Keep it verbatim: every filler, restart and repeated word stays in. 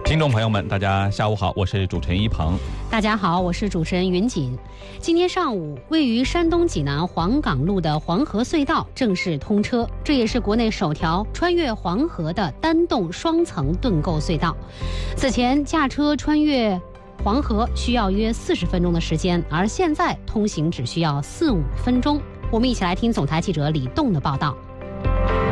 听众朋友们，大家下午好，我是主持人一鹏。 大家好，我是主持人云锦。今天上午，位于山东济南黄岗路的黄河隧道正式通车，这也是国内首条穿越黄河的单洞双层盾构隧道。此前驾车穿越黄河需要约四十分钟的时间，而现在通行只需要四五分钟。我们一起来听总台记者李栋的报道。